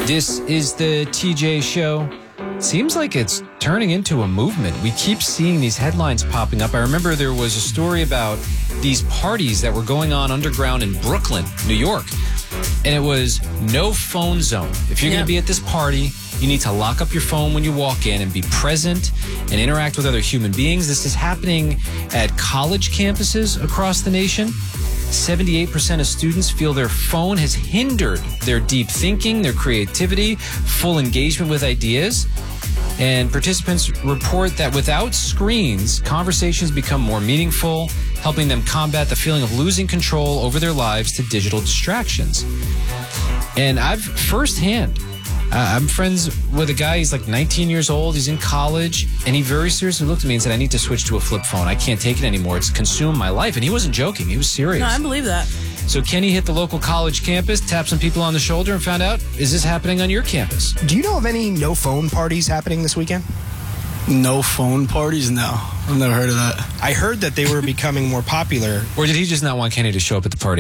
This is the TJ Show. Seems like it's turning into a movement. We keep seeing these headlines popping up. I remember there was a story about these parties that were going on underground in Brooklyn, New York. And it was no phone zone. If you're going to be at this party, you need to lock up your phone when you walk in and be present and interact with other human beings. This is happening at college campuses across the nation. 78% of students feel their phone has hindered their deep thinking, their creativity, full engagement with ideas. And participants report that without screens, conversations become more meaningful, helping them combat the feeling of losing control over their lives to digital distractions. And I've firsthand, I'm friends with a guy, he's like 19 years old, he's in college, and he very seriously looked at me and said, I need to switch to a flip phone. I can't take it anymore. It's consumed my life. And he wasn't joking. He was serious. No, I believe that. So Kenny hit the local college campus, tapped some people on the shoulder, and found out, is this happening on your campus? Do you know of any no phone parties happening this weekend? No phone parties? No. I've never heard of that. I heard that they were becoming more popular. Or did he just not want Kenny to show up at the party?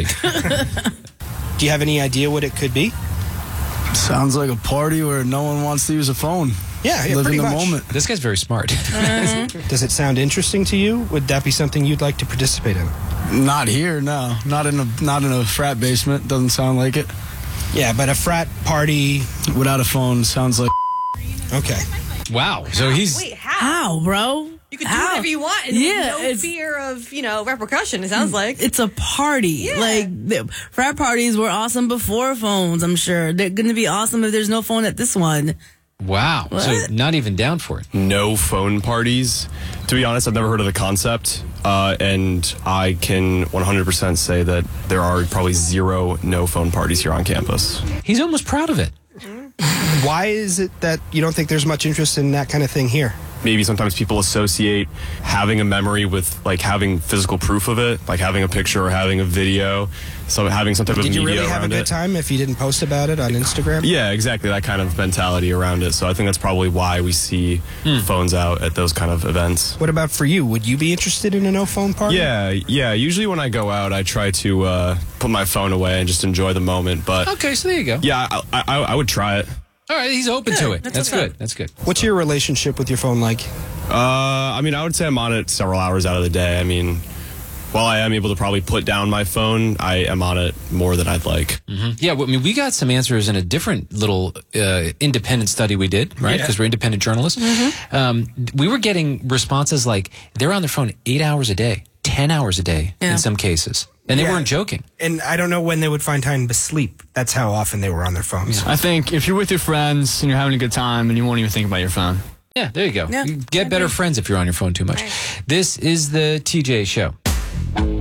Do you have any idea what it could be? Sounds like a party where no one wants to use a phone. Yeah, Live pretty in the much. moment. This guy's very smart. Does it sound interesting to you? Would that be something you'd like to participate in? Not here, no. Not in a frat basement. Doesn't sound like it. Yeah, but a frat party Without a phone sounds like Okay. Wow. So he's... Wait, how? How, bro? You can do whatever you want and no it's- fear of, repercussion, it sounds like. It's a party. Yeah. Like, frat parties were awesome before phones, I'm sure. They're going to be awesome if there's no phone at this one. Wow. So What? not even down for it. No phone parties. To be honest, I've never heard of the concept, and I can 100% say that there are probably zero no phone parties here on campus. He's almost proud of it. Why is it that you don't think there's much interest in that kind of thing here? Maybe sometimes people associate having a memory with like having physical proof of it, like having a picture or having a video, so having some type of Did media you really have a around good it. time if you didn't post about it on Instagram? Yeah, exactly. That kind of mentality around it. So I think that's probably why we see phones out at those kind of events. What about for you? Would you be interested in a no phone party? Yeah. Usually when I go out, I try to put my phone away and just enjoy the moment. But Okay, so there you go. yeah, I would try it. All right, he's open to it. That's That's what's good. up. That's good. What's your relationship with your phone like? I mean, I would say I'm on it several hours out of the day. I mean, while I am able to probably put down my phone, I am on it more than I'd like. Yeah, well, I mean, we got some answers in a different little independent study we did, right? Because we're independent journalists. We were getting responses like they're on their phone 8 hours a day, 10 hours a day in some cases. And they Yeah. weren't joking. And I don't know when they would find time to sleep. That's how often they were on their phones. I think if you're with your friends and you're having a good time, and you won't even think about your phone. Yeah, there you go. Yeah, You get better friends if you're on your phone too much. This is the TJ Show.